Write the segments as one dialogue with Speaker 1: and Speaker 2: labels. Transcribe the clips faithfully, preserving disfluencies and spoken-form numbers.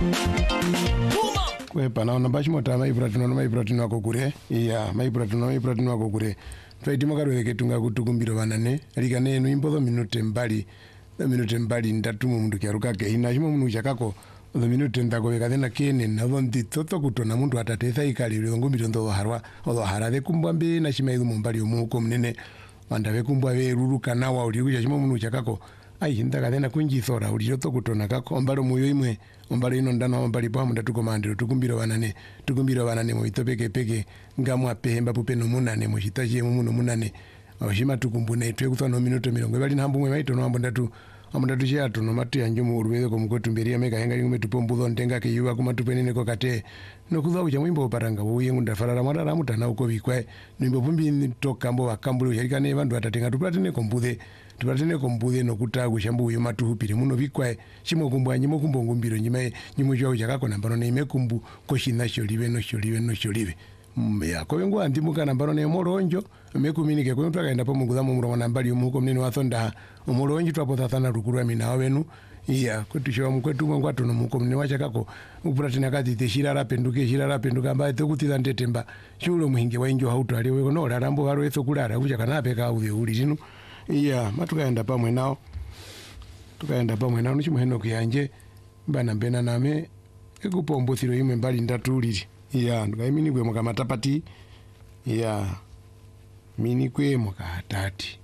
Speaker 1: Kwepa naona bachimota maibratino na maibratino ako kure iya maibratino maibratino ako kure twaiti makarweke tunga kutukumbiro banane alika nenu imbodo minute mbali minute mbali ndatu mundu kyaruka ke ina chimo mundu chakako the minute ndako bekadena kene na bondi toto kutona mundu atateza ikali ngo mitondo harwa odo harade kumbambe na chimaidu mumbali omuko munene wanda bekumbwa beruruka nawa uli kuja chimo mundu chakako ai ndakadena kunjithora uli toto kutona kako ombalo muyo imwe ombalo ino ndano ombali pa mundu tukomandiro tukumbiro banane tukumbiro banane mu itopeke peke ngamwa pehemba pupeno munane mu chitaje mu muno munane abashima tukumbune twe kuthano minute mirongo bali nhambu mwe baito no ambondatu amundatu chiatu no matu yanju mu urweze ko mukotu mberi ameka henga lingume tupombuzo ndenga ke yuwa kuma tupenene ko kate no kuza uja mwimbo paranga uye ngunda farara marara mutana uko bikwa nimbo vumbi tokambo bakambulu yarikane bandu atatenga tupatene kombudhe tupatene kombudhe no kutagu shambu uyo matu hupire muno bikwa chimo kumbwanyi mo kumbongo mbiro nyime nyimu jwa uja kako nambaro ne imekumbu ko shina sholive no sholive no sholive ya ko ngo andimuka nambaro ne moronjo mekuminike ko mpaka enda pomungu za mumuro nambali umuko mnene wathonda umuronji twapotha thana rukuru mina wenu iya kutisho mkwetu ngwatu no muko mnene wachakako upuratina kati teshira rapenduke shira rapenduka mbaye tekutira ndetemba chulo muhinge wainjo hauto aliwe no rarambo haro etho kulala kuja kanape ka uwe uli jinu iya matukaenda pamwe nao tukaenda pamwe nao nichimuheno kuyanje bana mbena name ekupombothiro imwe mbali ndatuliri iya ndukaimini kwe mukamatapati iya mini kwe mukatati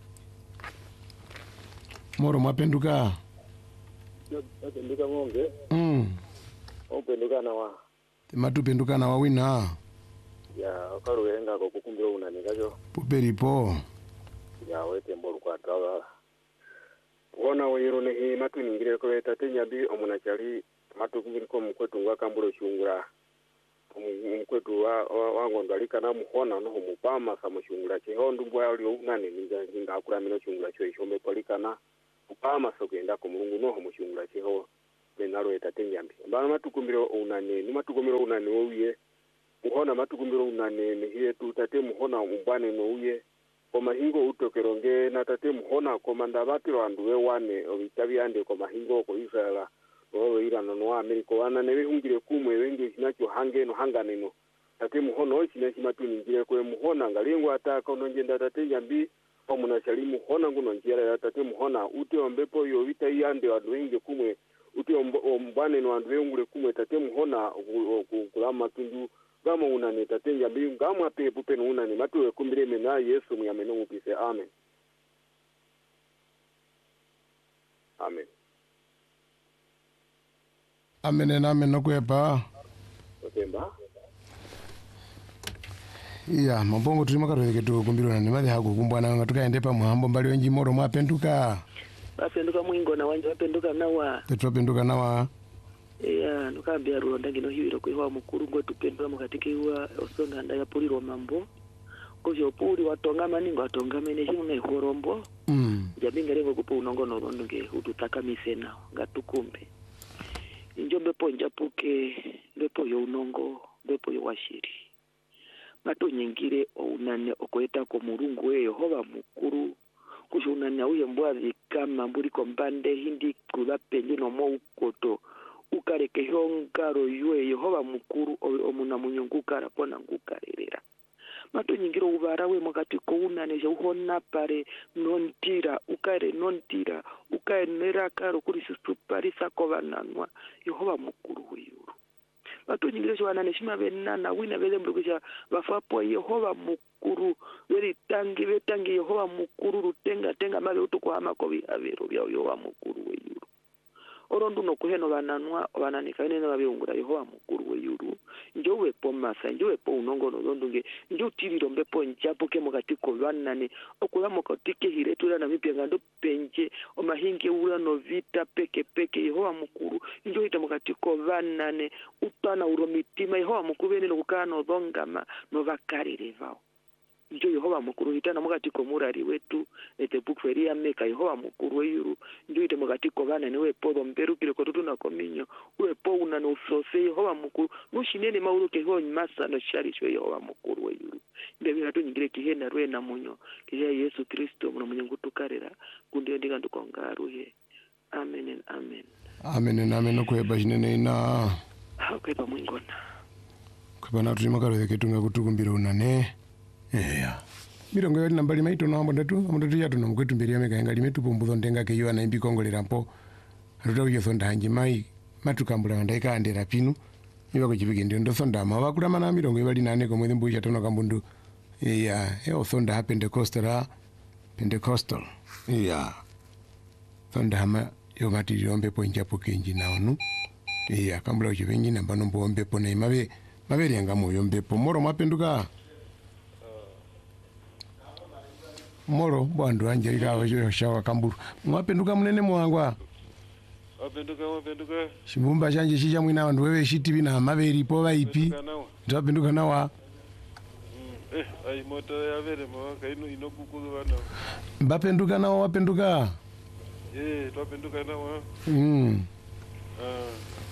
Speaker 1: moro mwapenduka
Speaker 2: Penduka monge
Speaker 1: mm
Speaker 2: openduka nawa
Speaker 1: matupenduka nawa wina
Speaker 2: ya okaruwenga ko kukumbiro unani kajo
Speaker 1: puperipo
Speaker 2: ya wete mboru kwa trawa wona wiro ne matu ningire ko eta tenyabi omunachali matu kumbiko mkwetu ngakamburo shungura mkwetu wa wangondo alikana muhona no mupama samushungura chehondo mbwa ali unane ninga ninga akura mino shungura cyo ishombe polikana mupama sokenda ko mulungu no mushungura cheho benaro etatenjambi bana matukumbiro unane ni matukumbiro unane wowiye muhona matukumbiro unane ne hiye tutate muhona umbane no uye ko mahingo utokeronge na tate muhona ko manda batiro anduwe wane obitabi ande ko mahingo ko Israela owe irano no Amerika wana nebe hungire kumwe wenge kinacho hange no hangane no tate muhono chine chimatuni ngire ko muhona ngalengo ataka no ngenda tate yambi omuna shalimu hona nguno njira ya tate muhona ute ombepo yo vita yande wadu wenge kumwe ute ombane no andu wengure kumwe tate muhona kulama tundu gama unane tate yambi gama pe pupe no unane matu kumbire mena Yesu myameno mupise amen amen
Speaker 1: amen na amen no kwepa
Speaker 2: otemba
Speaker 1: iya mabongo tuli makarweke tu kumbiro na nimali hago kumbwana nga tukaende pa muhambo mbali wenji moro mwapenduka
Speaker 3: bapenduka mwingo na wanje bapenduka nawa
Speaker 1: tetwapenduka nawa
Speaker 3: iya nukambia ruonda ngino hiwiro kwiwa mukuru ngo tupendura mukatike wa osonda nda ya puliro mambo kovyo puli watonga maningo watonga mene himune horombo
Speaker 1: mm
Speaker 3: jabinga lengo kupo unongono rondunge ututaka misena ngatukumbe njombe ponja puke lepo yo unongo lepo yo washiri mato nyingire ounane okoeta ko murungu we Yehova mukuru kushunane uye mbwazi kama mburi kombande hindi kulapenye no mo ukoto ukareke hongaro yue Yehova mukuru omuna munyungu kara pona ngukarerera mato nyingire ubarawe mwakati ko unane je uhona pare nontira ukare nontira ukare nera karo kuri susuparisa kovananwa Yehova mukuru weyuru mato nyingire jo anane shima benana wina bele mbukisha bafapo Yehova mukuru weri tangi betangi Yehova mukuru rutenga tenga mabe utuko amakobi abero bya Yehova mukuru weyuru orondu no kuheno bananwa bananika ine na babeungura Yehova mukuru weyuru njowe pomasa njowe po unongono ndonge njutiriro mbepo njapoke mukatiko banane okula mukatike hiretura na mipya ngando penje omahinge ura no vita peke peke Yehova mukuru njoita mukatiko banane utana uromitima Yehova mukuru bene no kukana odongama no bakarire vao njo Yehova mukuru hitana mukatiko murari wetu ete bukferia meka Yehova mukuru weyuru njo ite mukatiko bana niwe podo mberu kile kotutuna kominyo we po una no sose Yehova mukuru mushinene mauruke ho nyimasa no sharishwe Yehova mukuru weyuru ndebe hatu nyingire kihena rwe na munyo kiya Yesu Kristo muno munyengu tukarera kunde ndika ndukongaruhe amen and amen
Speaker 1: amen and amen no kweba jinene ina
Speaker 3: okay pa mwingona
Speaker 1: kupana tuli makaro ketunga kutukumbira unane yeah mirongo yali nambali maito na ambo ndatu ambo ndatu yatu na mkwetu mbiri ya meka ngali metu pombuzo ndenga ke yuwa na imbi kongolera mpo atuta uyo sonda hanji mai matu kambula wandaika andera pinu iwa kuchipike ndio ndo sonda ma wakula mana mirongo yali nane kwa mwezi mbuisha tono kambundu yeah eo sonda ha Pentecostal ha Pentecostal yeah sonda hama yo mati yombe po injapo kenji na onu yeah kambula uchipenji na mbano mbo ombe po na imawe mawe yanga mo yombe po moro mapenduka moro bwandu anje ikawa yo shawa kamburu mwapenduka munene mwangwa
Speaker 4: wapenduka wapenduka
Speaker 1: shimumba chanje chija mwina vandu wewe shiti bina maveri po vaipi ndapenduka nawa
Speaker 4: eh ai moto ya vere mo kaino inokukulu bana
Speaker 1: mbapenduka nawa wapenduka
Speaker 4: eh twapenduka nawa
Speaker 1: mm
Speaker 4: ah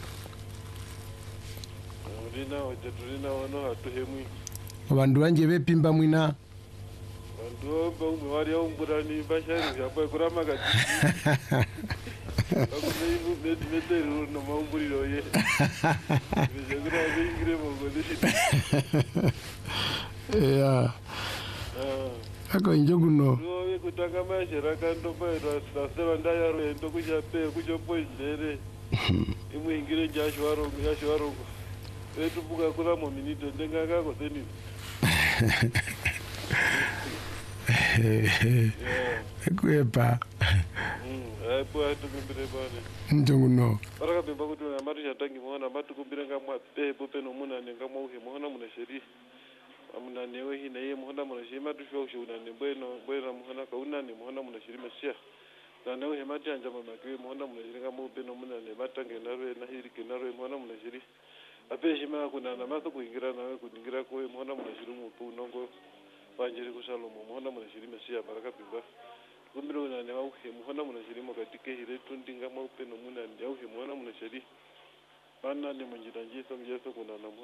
Speaker 4: rina oje rina ono atuhemwi
Speaker 1: vandu vanje vepimba mwina
Speaker 4: vandu umwe wari umburani bashari yapo kurama gati akumeyimu medmeteru no maumburiro ye bizegura bingire mo godishiti
Speaker 1: yeah
Speaker 4: ah
Speaker 1: ako injoguno
Speaker 4: rowe kutanga mashera kando paira saseva ndayaro endo kuchape kuchopoizere imwe ingire jashwaro jashwaro etu buka kula mo minito ndenga kako teni
Speaker 1: kuepa
Speaker 4: aipo atukumbire bane
Speaker 1: njoguno
Speaker 4: baraka bimba kuti amatu chatangi muona matukumbire ngamwa pepo peno muna nenga mwauhe muona muna sheri amuna newe hina ye muona muna sheri matu shwa shuna ne bweno bwena muona kauna ne muona muna sheri mesia na newe mati anja mama kwe muona muna sheri ngamwa peno muna ne matange narwe na hiri kinarwe muona muna sheri apeshi ma kuna na mato kuingira nawe kuningira ko muona muna sheri mu punongo banjiri kusalomo muona muna sheri mesia baraka bimba kumbiro na ne wauhe muona muna sheri mo katike hire tundinga mwaupe no muna ne wauhe muona muna sheri bana ne munjira njiso njeso kuna na